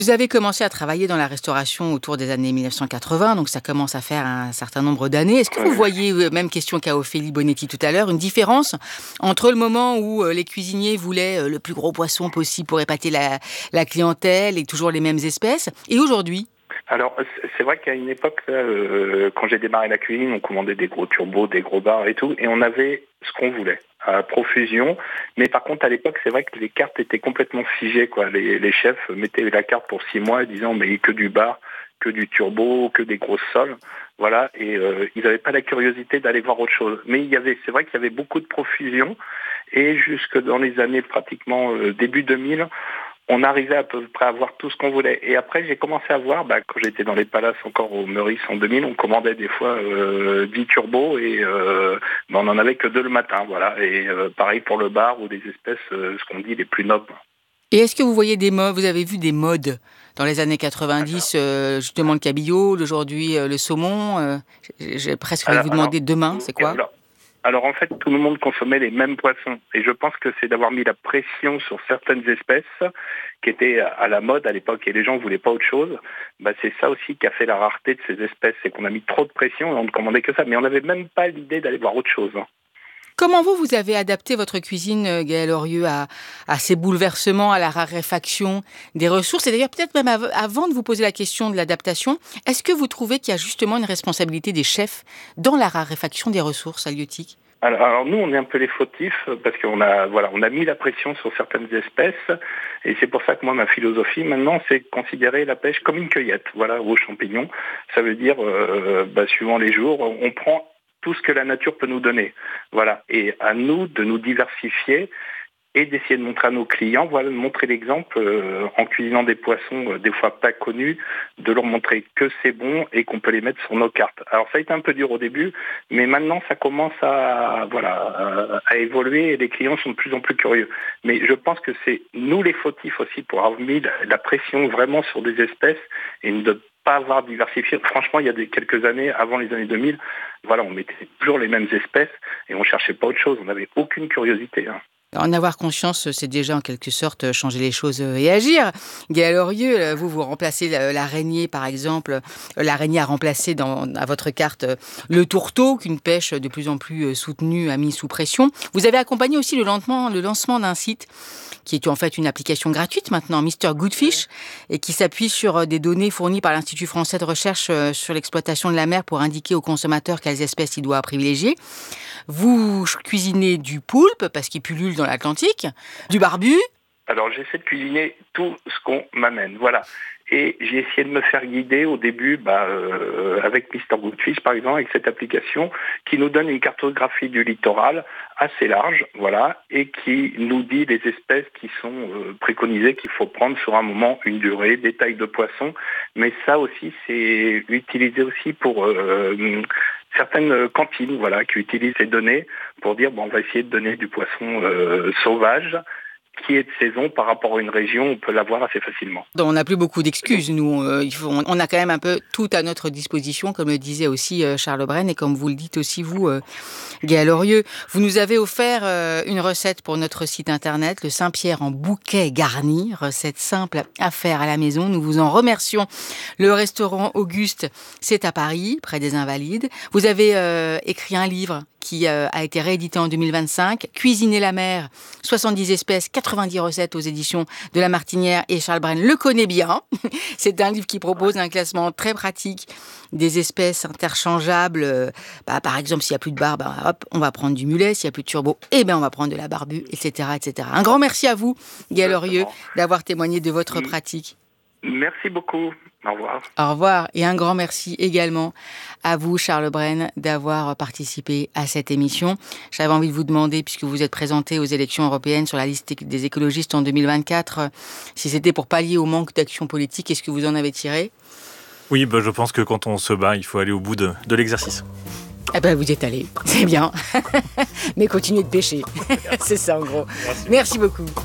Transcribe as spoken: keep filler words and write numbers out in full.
Vous avez commencé à travailler dans la restauration autour des années mille neuf cent quatre-vingts, donc ça commence à faire un certain nombre d'années. Est-ce que vous voyez, même question qu'à Ophélie Bonetti tout à l'heure, une différence entre le moment où les cuisiniers voulaient le plus gros poisson possible pour épater la, la clientèle et toujours les mêmes espèces, et aujourd'hui ? Alors, c'est vrai qu'à une époque, euh, quand j'ai démarré la cuisine, on commandait des gros turbos, des gros bars et tout, et on avait ce qu'on voulait, à profusion. Mais par contre, à l'époque, c'est vrai que les cartes étaient complètement figées, quoi. Les, les chefs mettaient la carte pour six mois, disant mais que du bar, que du turbo, que des grosses sols, voilà. Et euh, ils n'avaient pas la curiosité d'aller voir autre chose. Mais il y avait, c'est vrai qu'il y avait beaucoup de profusion, et jusque dans les années pratiquement euh, début deux mille. On arrivait à peu près à avoir tout ce qu'on voulait. Et après, j'ai commencé à voir, bah, quand j'étais dans les palaces encore au Meurice en deux mille, on commandait des fois euh, dix turbos et euh, bah, on n'en avait que deux le matin. Voilà. Et euh, pareil pour le bar ou des espèces, euh, ce qu'on dit, les plus nobles. Et est-ce que vous voyez des modes, vous avez vu des modes dans les années quatre-vingt-dix, euh, justement le cabillaud, aujourd'hui euh, le saumon euh, J'ai presque envie de vous demander alors, demain, c'est quoi alors, alors en fait, tout le monde consommait les mêmes poissons. Et je pense que c'est d'avoir mis la pression sur certaines espèces qui étaient à la mode à l'époque et les gens ne voulaient pas autre chose. Bah, c'est ça aussi qui a fait la rareté de ces espèces. C'est qu'on a mis trop de pression et on ne commandait que ça. Mais on n'avait même pas l'idée d'aller voir autre chose. Hein. Comment vous, vous avez adapté votre cuisine, Gaël Horieux, à, à ces bouleversements, à la raréfaction des ressources ? Et d'ailleurs, peut-être même av- avant de vous poser la question de l'adaptation, est-ce que vous trouvez qu'il y a justement une responsabilité des chefs dans la raréfaction des ressources halieutiques ? Alors, alors nous, on est un peu les fautifs parce qu'on a, voilà, on a mis la pression sur certaines espèces et c'est pour ça que moi, ma philosophie maintenant, c'est de considérer la pêche comme une cueillette, voilà, aux champignons. Ça veut dire, euh, bah, suivant les jours, on prend tout ce que la nature peut nous donner. Voilà. Et à nous de nous diversifier et d'essayer de montrer à nos clients, voilà, de montrer l'exemple euh, en cuisinant des poissons euh, des fois pas connus, de leur montrer que c'est bon et qu'on peut les mettre sur nos cartes. Alors ça a été un peu dur au début, mais maintenant ça commence à, voilà, à, à évoluer et les clients sont de plus en plus curieux. Mais je pense que c'est nous les fautifs aussi pour avoir mis la, la pression vraiment sur des espèces et de pas avoir diversifié. Franchement, il y a des, quelques années, avant les années deux mille, voilà, on mettait toujours les mêmes espèces et on cherchait pas autre chose. On n'avait aucune curiosité. Hein. En avoir conscience, c'est déjà en quelque sorte changer les choses et agir. Gaël Horieux, vous, vous remplacez l'araignée, par exemple. L'araignée a remplacé dans, à votre carte le tourteau, qu'une pêche de plus en plus soutenue a mis sous pression. Vous avez accompagné aussi le lancement, le lancement d'un site qui est en fait une application gratuite maintenant, Mister Goodfish, et qui s'appuie sur des données fournies par l'Institut français de recherche sur l'exploitation de la mer pour indiquer aux consommateurs quelles espèces il doit privilégier. Vous cuisinez du poulpe, parce qu'il pullule dans l'Atlantique, du barbu. Alors j'essaie de cuisiner tout ce qu'on m'amène, voilà. Et j'ai essayé de me faire guider au début bah, euh, avec Mister Goodfish, par exemple, avec cette application qui nous donne une cartographie du littoral assez large, voilà, et qui nous dit les espèces qui sont euh, préconisées, qu'il faut prendre sur un moment, une durée, des tailles de poissons. Mais ça aussi, c'est utilisé aussi pour euh, certaines cantines, voilà, qui utilisent ces données pour dire bon, on va essayer de donner du poisson euh, sauvage, qui est de saison par rapport à une région, on peut l'avoir assez facilement. Donc on n'a plus beaucoup d'excuses, nous. Euh, il faut, on a quand même un peu tout à notre disposition, comme le disait aussi euh, Charles Brenne, et comme vous le dites aussi vous, euh, Gaël Horieux. Vous nous avez offert euh, une recette pour notre site internet, le Saint-Pierre en bouquet garni, recette simple à faire à la maison. Nous vous en remercions. Le restaurant Auguste, c'est à Paris, près des Invalides. Vous avez euh, écrit un livre qui euh, a été réédité en deux mille vingt-cinq, Cuisiner la mer, soixante-dix espèces, quatre-vingt-dix recettes aux éditions de La Martinière, et Charles Brenne le connaît bien. C'est un livre qui propose un classement très pratique des espèces interchangeables. Euh, bah, par exemple, s'il n'y a plus de barbe, bah, hop, on va prendre du mulet. S'il n'y a plus de turbo, eh ben, on va prendre de la barbue, et cetera, et cetera. Un grand merci à vous, Gaël Horieux, d'avoir témoigné de votre pratique. Merci beaucoup. Au revoir. Au revoir. Et un grand merci également à vous, Charles Brenne, d'avoir participé à cette émission. J'avais envie de vous demander, puisque vous êtes présenté aux élections européennes sur la liste des écologistes en deux mille vingt-quatre, si c'était pour pallier au manque d'action politique, est-ce que vous en avez tiré ? Oui, bah, je pense que quand on se bat, il faut aller au bout de, de l'exercice. Eh ben, vous y êtes allé. C'est bien. Mais continuez de pêcher. C'est ça, en gros. Merci, Merci beaucoup.